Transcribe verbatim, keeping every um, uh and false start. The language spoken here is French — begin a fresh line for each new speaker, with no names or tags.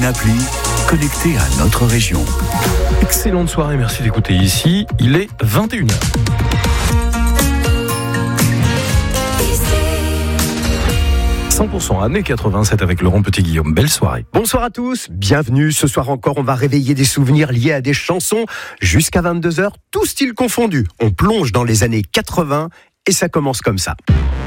appli connectée à notre région.
Excellente soirée, merci d'écouter ici. Il est vingt et une heures. cent pour cent années quatre-vingt-sept avec Laurent Petit-Guillaume. Belle soirée.
Bonsoir à tous, bienvenue. Ce soir encore, on va réveiller des souvenirs liés à des chansons jusqu'à vingt-deux heures, tout style confondu. On plonge dans les années quatre-vingts et ça commence comme ça.